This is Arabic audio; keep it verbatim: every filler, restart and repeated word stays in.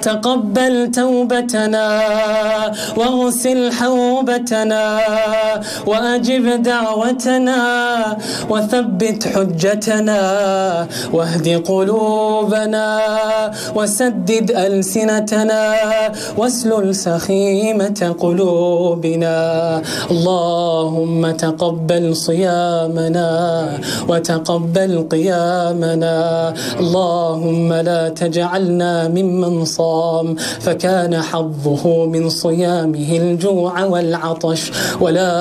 تقبل توبتنا واغسل حوبتنا وأجب دعوتنا وثبت حجتنا واهد قلوبنا وسدد ألسنتنا واسلل سخيمة قلوبنا. اللهم تقبل صيامنا وتقبل قيامنا. اللهم لا تجعلنا ممن صام فكان حظه من صيامه الجوع والعطش ولا